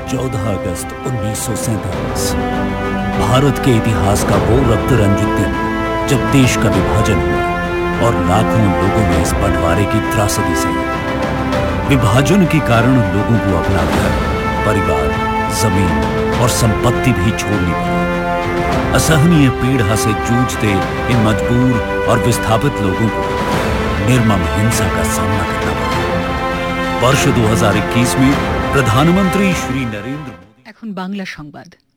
14 अगस्त 1947 भारत के इतिहास का वो रक्त रंजित दिन जब देश का विभाजन हुआ और लाखों लोगों ने इस बंटवारे की त्रासदी सही। विभाजन के कारण लोगों को अपना घर, परिवार, जमीन और संपत्ति भी छोड़नी पड़ी। असहनीय पीड़ा से जूझते इन मजबूर और विस्थापित लोगों को निर्मम हिंसा का सामना करना पड़ा। वर्ष 2021 में प्रधानमंत्री श्री नरेंद्र मोदी। এখন বাংলা সংবাদ।